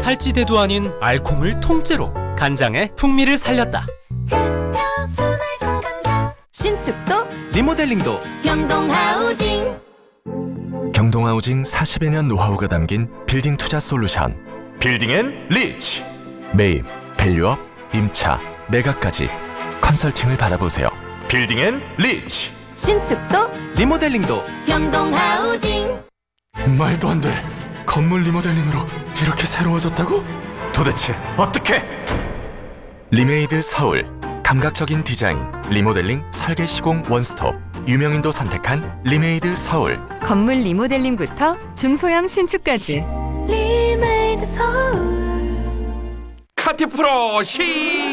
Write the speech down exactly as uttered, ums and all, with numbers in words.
살찌대도 아닌 알콩을 통째로 간장의 풍미를 살렸다. 신축도 리모델링도 경동하우징. 경동하우징 사십여 년 노하우가 담긴 빌딩 투자 솔루션. 빌딩 앤 리치. 매입, 밸류업, 임차, 매각까지 컨설팅을 받아보세요. 빌딩 앤 리치. 신축도 리모델링도 경동하우징. 말도 안 돼. 건물 리모델링으로 이렇게 새로워졌다고? 도대체 어떻게? 리메이드 서울. 감각적인 디자인, 리모델링, 설계 시공 원스톱. 유명인도 선택한 리메이드 서울. 건물 리모델링부터 중소형 신축까지. 리메이드 서울. 카티 프로 시